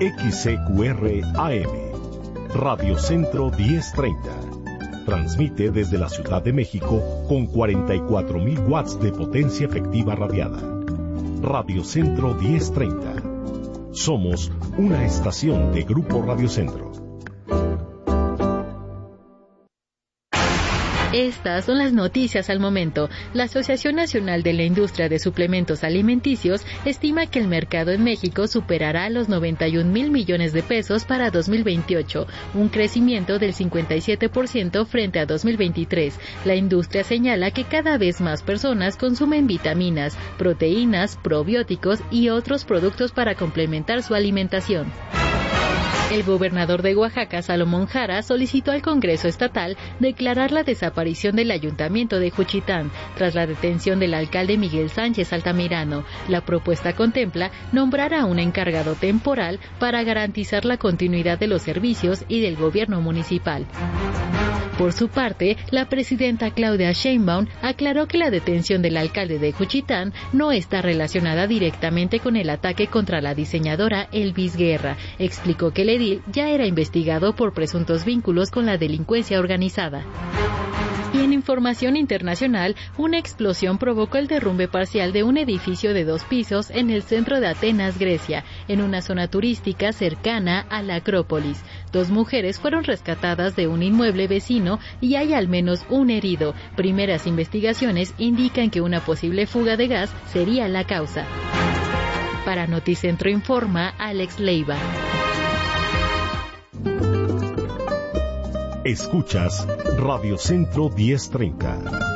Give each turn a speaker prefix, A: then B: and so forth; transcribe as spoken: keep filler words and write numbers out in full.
A: X C Q R A M, Radio Centro diez treinta. Transmite desde la Ciudad de México con cuarenta y cuatro mil watts de potencia efectiva radiada. Radio Centro diez treinta. Somos una estación de Grupo Radio Centro.
B: Estas son las noticias al momento. La Asociación Nacional de la Industria de Suplementos Alimenticios estima que el mercado en México superará los noventa y un mil millones de pesos para dos mil veintiocho, un crecimiento del cincuenta y siete por ciento frente a dos mil veintitrés. La industria señala que cada vez más personas consumen vitaminas, proteínas, probióticos y otros productos para complementar su alimentación. El gobernador de Oaxaca, Salomón Jara, solicitó al Congreso Estatal declarar la desaparición del Ayuntamiento de Juchitán tras la detención del alcalde Miguel Sánchez Altamirano. La propuesta contempla nombrar a un encargado temporal para garantizar la continuidad de los servicios y del gobierno municipal. Por su parte, la presidenta Claudia Sheinbaum aclaró que la detención del alcalde de Juchitán no está relacionada directamente con el ataque contra la diseñadora Elvis Guerra. Explicó que el edil ya era investigado por presuntos vínculos con la delincuencia organizada. Y en información internacional, una explosión provocó el derrumbe parcial de un edificio de dos pisos en el centro de Atenas, Grecia, en una zona turística cercana a la Acrópolis. Dos mujeres fueron rescatadas de un inmueble vecino y hay al menos un herido. Primeras investigaciones indican que una posible fuga de gas sería la causa. Para Noticentro informa Alex Leiva.
A: Escuchas Radio Centro diez treinta.